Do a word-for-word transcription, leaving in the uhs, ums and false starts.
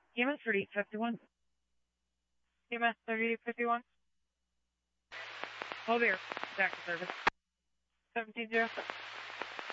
E M S thirty-eight fifty-one. E M S thirty-eight fifty-one. Hold here. Back to service. seventeen zero.